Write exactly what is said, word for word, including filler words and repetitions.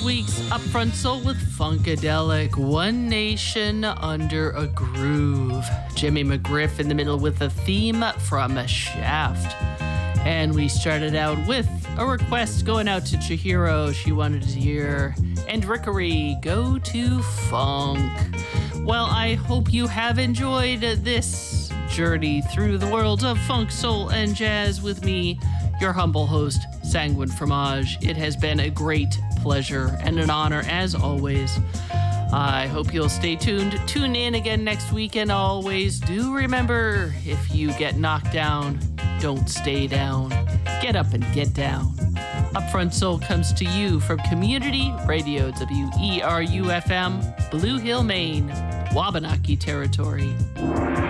week's Upfront Soul with Funkadelic, One Nation Under a Groove. Jimmy McGriff in the middle with a theme from Shaft. And we started out with a request going out to Chihiro. She wanted to hear And Rickery, Go to Funk. Well, I hope you have enjoyed this journey through the world of funk, soul, and jazz with me, your humble host, Sanguine Fromage. It has been a great pleasure and an honor as always. I hope you'll stay tuned. Tune in again next week, and always do remember, if you get knocked down, don't stay down. Get up and get down. Upfront Soul comes to you from Community Radio, W E R U F M, Blue Hill, Maine, Wabanaki territory.